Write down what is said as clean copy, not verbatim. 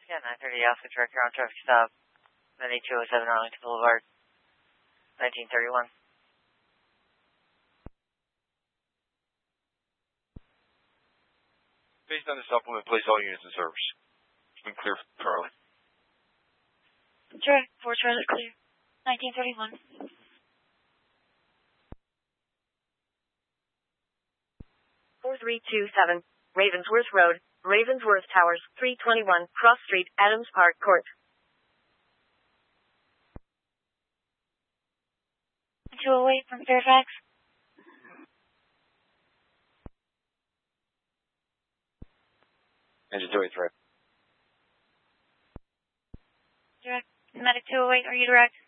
Yeah, 930 Alpha Director on traffic stop. 9207 Arlington Boulevard, 1931. Based on the supplement, place all units in service. It's been clear for Charlie. Sure, 4 Charlie clear. 1931. (4327) Ravensworth Road, Ravensworth Towers, 321 Cross Street, Adams Park Court. 208 from Fairfax. Engine 283. Direct. Medic 208, are you direct?